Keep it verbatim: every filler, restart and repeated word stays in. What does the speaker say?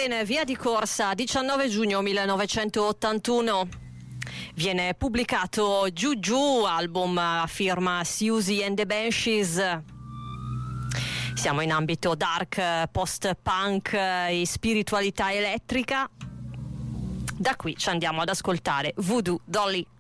Bene, via di corsa, diciannove giugno millenovecentottantuno. Viene pubblicato Juju, album a firma Siouxsie and the Banshees. Siamo in ambito dark, post-punk e spiritualità elettrica. Da qui ci andiamo ad ascoltare Voodoo Dolly.